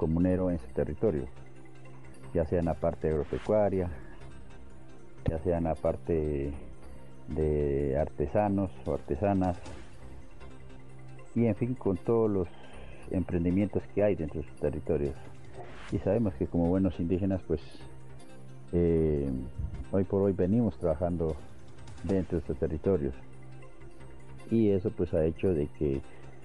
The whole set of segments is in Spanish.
comunero en su territorio, ya sea en la parte agropecuaria, ya sea en la parte de artesanos o artesanas, y en fin, con todos los emprendimientos que hay dentro de sus territorios. Y sabemos que como buenos indígenas, pues hoy por hoy venimos trabajando dentro de estos territorios, y eso pues ha hecho de que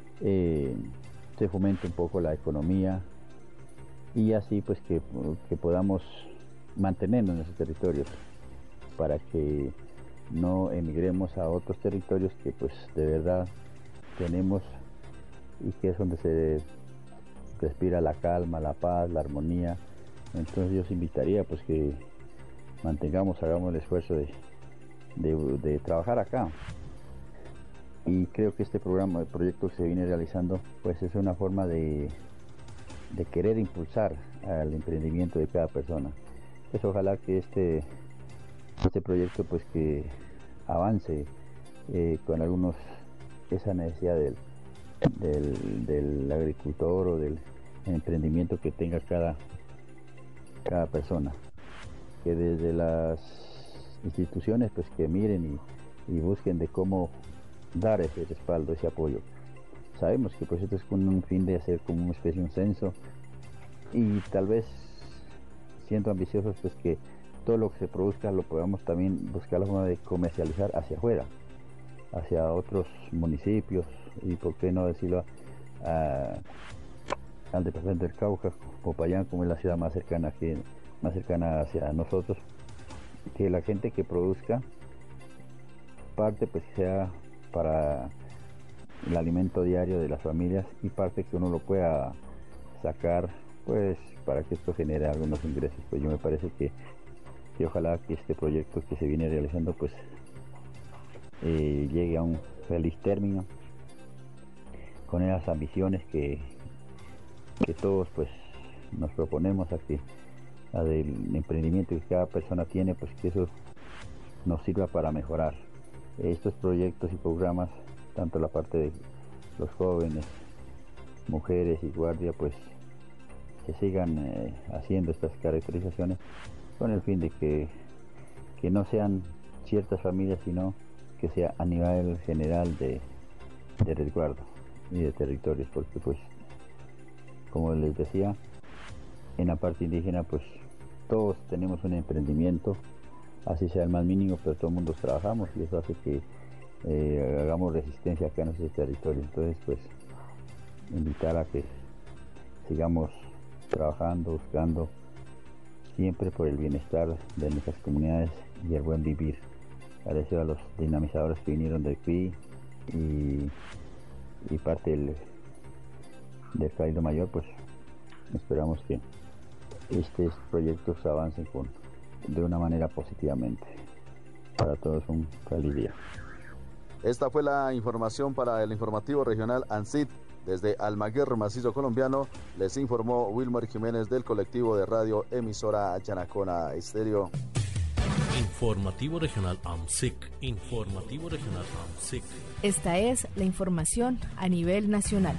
se fomente un poco la economía, y así pues que podamos mantenernos en esos territorios para que no emigremos a otros territorios que pues de verdad tenemos, y que es donde se respira la calma, la paz, la armonía. Entonces yo os invitaría pues que hagamos el esfuerzo de trabajar acá, y creo que este programa, el proyecto que se viene realizando, pues es una forma de querer impulsar al emprendimiento de cada persona. Pues ojalá que este proyecto pues que avance con esa necesidad del agricultor o del emprendimiento que tenga cada persona, que desde las instituciones pues que miren y busquen de cómo dar ese respaldo, ese apoyo. Sabemos que pues esto es con un fin de hacer como una especie de un censo, y tal vez siendo ambiciosos pues que todo lo que se produzca lo podamos también buscar la forma de comercializar hacia afuera, hacia otros municipios, y por qué no decirlo al departamento del Cauca, Popayán, como es la ciudad más cercana hacia nosotros, que la gente que produzca parte pues sea para el alimento diario de las familias, y parte que uno lo pueda sacar pues para que esto genere algunos ingresos. Pues yo me parece que ojalá que este proyecto que se viene realizando pues llegue a un feliz término, con esas ambiciones que todos pues nos proponemos aquí, la del emprendimiento que cada persona tiene, pues que eso nos sirva para mejorar estos proyectos y programas, tanto la parte de los jóvenes, mujeres y guardia, pues que sigan haciendo estas caracterizaciones con el fin de que no sean ciertas familias, sino que sea a nivel general de resguardo y de territorios, porque pues como les decía, en la parte indígena pues todos tenemos un emprendimiento, así sea el más mínimo, pero todos mundo trabajamos, y eso hace que hagamos resistencia acá en nuestros territorios. Entonces pues invitar a que sigamos trabajando, buscando siempre por el bienestar de nuestras comunidades y el buen vivir. Agradecido a los dinamizadores que vinieron del CUI y parte del Cabildo Mayor, pues esperamos que estos proyectos avancen de una manera positivamente. Para todos un feliz día. Esta fue la información para el informativo regional ANSIT. Desde Almaguer, Macizo Colombiano, les informó Wilmer Jiménez del colectivo de radio emisora Yanacona Estéreo. Informativo regional AMSIC. Informativo regional AMSIC. Esta es la información a nivel nacional.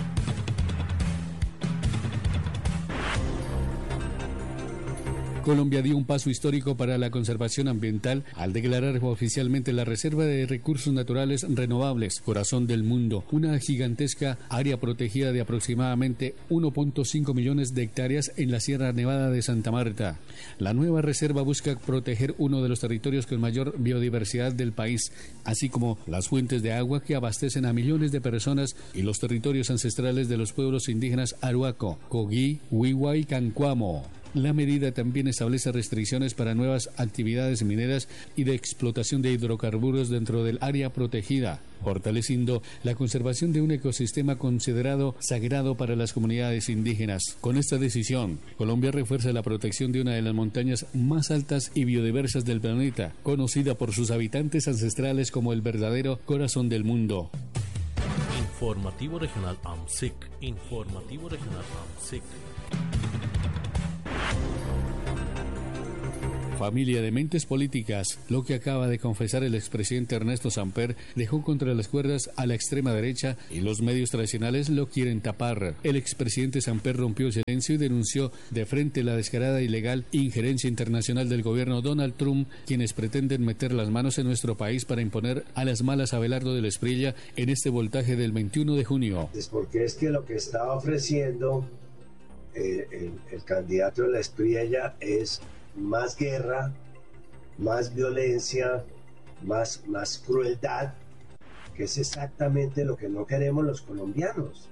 Colombia dio un paso histórico para la conservación ambiental al declarar oficialmente la Reserva de Recursos Naturales Renovables, Corazón del Mundo, una gigantesca área protegida de aproximadamente 1.5 millones de hectáreas en la Sierra Nevada de Santa Marta. La nueva reserva busca proteger uno de los territorios con mayor biodiversidad del país, así como las fuentes de agua que abastecen a millones de personas y los territorios ancestrales de los pueblos indígenas Arhuaco, Coguí, Huigua y Cancuamo. La medida también establece restricciones para nuevas actividades mineras y de explotación de hidrocarburos dentro del área protegida, fortaleciendo la conservación de un ecosistema considerado sagrado para las comunidades indígenas. Con esta decisión, Colombia refuerza la protección de una de las montañas más altas y biodiversas del planeta, conocida por sus habitantes ancestrales como el verdadero corazón del mundo. Informativo regional AMSIC. Informativo regional AMSIC. Familia de mentes políticas, lo que acaba de confesar el expresidente Ernesto Samper dejó contra las cuerdas a la extrema derecha y los medios tradicionales lo quieren tapar. El expresidente Samper rompió el silencio y denunció de frente la descarada y ilegal injerencia internacional del gobierno Donald Trump, quienes pretenden meter las manos en nuestro país para imponer a las malas a Abelardo del Espriella en este voltaje del 21 de junio. Es porque es que lo que está ofreciendo el candidato de la Espriella es más guerra, más violencia, más crueldad, que es exactamente lo que no queremos los colombianos.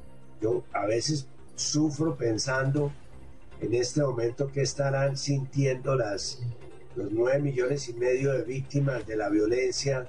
Yo a veces sufro pensando en este momento que estarán sintiendo los 9,5 millones de víctimas de la violencia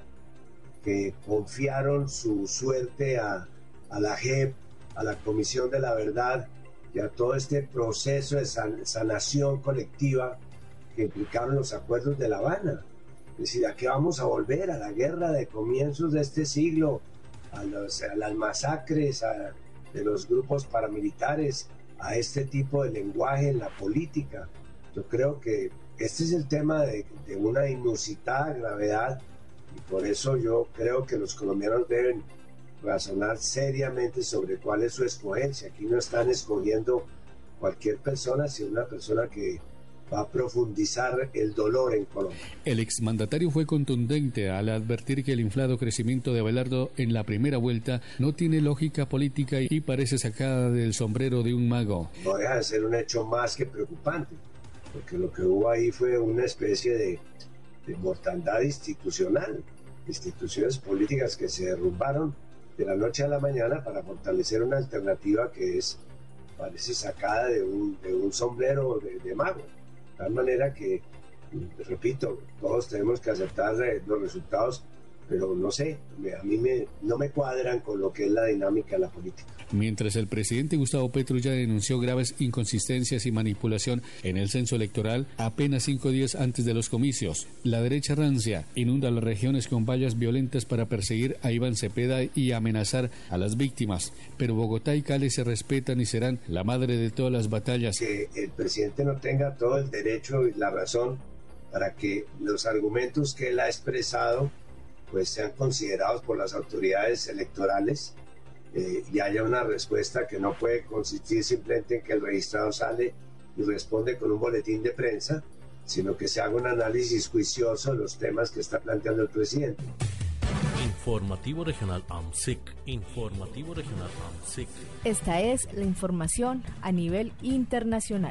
que confiaron su suerte a la JEP, a la Comisión de la Verdad y a todo este proceso de sanación colectiva que implicaron los acuerdos de La Habana. Es decir, ¿a qué vamos a volver? ¿A la guerra de comienzos de este siglo? ¿A las masacres de los grupos paramilitares? ¿A este tipo de lenguaje en la política? Yo creo que este es el tema de una inusitada gravedad y por eso yo creo que los colombianos deben razonar seriamente sobre cuál es su escogencia. Aquí no están escogiendo cualquier persona, sino una persona que va a profundizar el dolor en Colombia. El exmandatario fue contundente al advertir que el inflado crecimiento de Abelardo en la primera vuelta no tiene lógica política y parece sacada del sombrero de un mago. No deja de ser un hecho más que preocupante, porque lo que hubo ahí fue una especie de mortandad institucional, instituciones políticas que se derrumbaron de la noche a la mañana para fortalecer una alternativa que parece sacada de un sombrero de mago. De tal manera que, repito, todos tenemos que aceptar los resultados, pero no sé, a mí no me cuadran con lo que es la dinámica de la política. Mientras el presidente Gustavo Petro ya denunció graves inconsistencias y manipulación en el censo electoral apenas 5 días antes de los comicios, la derecha rancia inunda las regiones con vallas violentas para perseguir a Iván Cepeda y amenazar a las víctimas, pero Bogotá y Cali se respetan y serán la madre de todas las batallas. Que el presidente no tenga todo el derecho y la razón para que los argumentos que él ha expresado pues sean considerados por las autoridades electorales y haya una respuesta que no puede consistir simplemente en que el registrado sale y responde con un boletín de prensa, sino que se haga un análisis juicioso de los temas que está planteando el presidente. Informativo Regional AMSIC. Informativo Regional AMSIC. Esta es la información a nivel internacional.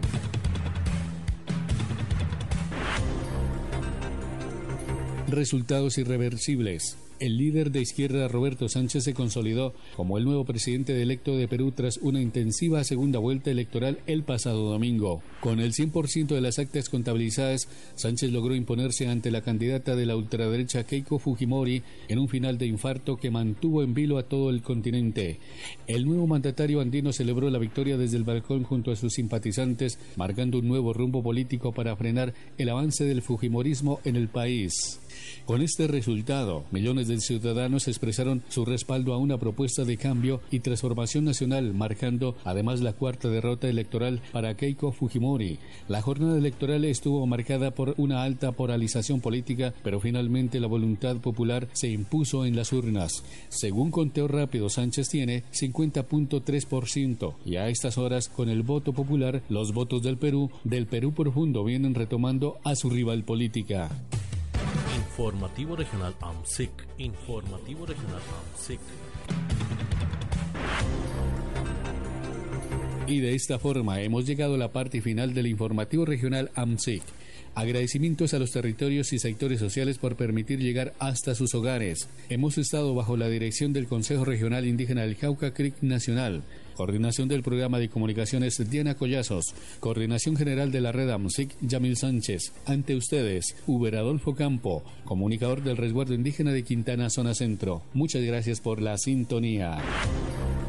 Resultados irreversibles. El líder de izquierda Roberto Sánchez se consolidó como el nuevo presidente electo de Perú tras una intensiva segunda vuelta electoral el pasado domingo. Con el 100% de las actas contabilizadas, Sánchez logró imponerse ante la candidata de la ultraderecha Keiko Fujimori en un final de infarto que mantuvo en vilo a todo el continente. El nuevo mandatario andino celebró la victoria desde el balcón junto a sus simpatizantes, marcando un nuevo rumbo político para frenar el avance del fujimorismo en el país. Con este resultado, millones de ciudadanos expresaron su respaldo a una propuesta de cambio y transformación nacional, marcando además la cuarta derrota electoral para Keiko Fujimori. La jornada electoral estuvo marcada por una alta polarización política, pero finalmente la voluntad popular se impuso en las urnas. Según conteo rápido, Sánchez tiene 50.3% y a estas horas, con el voto popular, los votos del Perú profundo vienen retomando a su rival política. Informativo Regional AMSIC. Informativo Regional AMSIC. Y de esta forma hemos llegado a la parte final del Informativo Regional AMSIC. Agradecimientos a los territorios y sectores sociales por permitir llegar hasta sus hogares. Hemos estado bajo la dirección del Consejo Regional Indígena del Cauca Creek Nacional. Coordinación del Programa de Comunicaciones, Diana Collazos. Coordinación General de la Red AMSIC, Yamil Sánchez. Ante ustedes, Uber Adolfo Campo, comunicador del Resguardo Indígena de Quintana, Zona Centro. Muchas gracias por la sintonía.